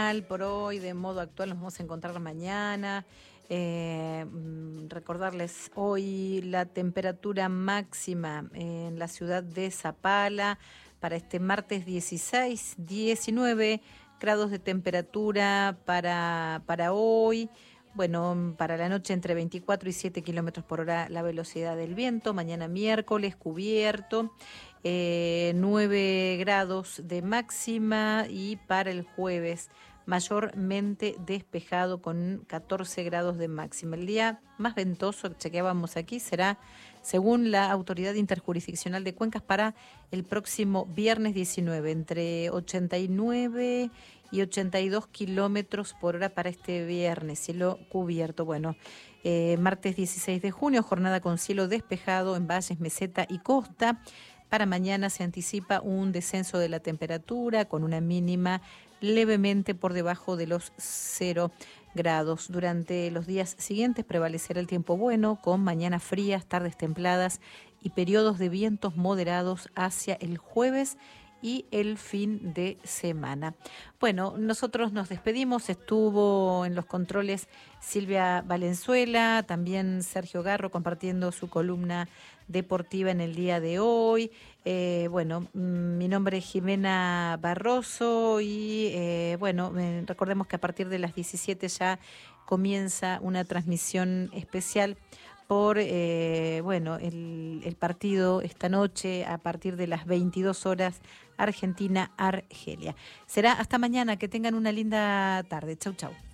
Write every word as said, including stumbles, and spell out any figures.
Por hoy, de modo actual, nos vamos a encontrar mañana. Eh, recordarles hoy la temperatura máxima en la ciudad de Zapala para este martes dieciséis, diecinueve grados de temperatura para, para hoy. Bueno, para la noche entre veinticuatro y siete kilómetros por hora la velocidad del viento. Mañana miércoles cubierto, eh, nueve grados de máxima, y para el jueves mayormente despejado con catorce grados de máxima. El día más ventoso que chequeábamos aquí será, según la Autoridad Interjurisdiccional de Cuencas, para el próximo viernes diecinueve, entre ochenta y nueve y ochenta y dos kilómetros por hora para este viernes, cielo cubierto. Bueno, eh, martes dieciséis de junio, jornada con cielo despejado en valles, meseta y costa. Para mañana se anticipa un descenso de la temperatura con una mínima levemente por debajo de los cero grados. Durante los días siguientes prevalecerá el tiempo bueno, con mañanas frías, tardes templadas y periodos de vientos moderados hacia el jueves y el fin de semana. Bueno, nosotros nos despedimos. Estuvo en los controles Silvia Valenzuela, también Sergio Garro compartiendo su columna deportiva en el día de hoy. Eh, bueno, mi nombre es Jimena Barroso y eh, bueno, eh, recordemos que a partir de las diecisiete ya comienza una transmisión especial por eh, bueno el, el partido esta noche a partir de las veintidós horas, Argentina-Argelia. Será hasta mañana. Que tengan una linda tarde. Chau, chau.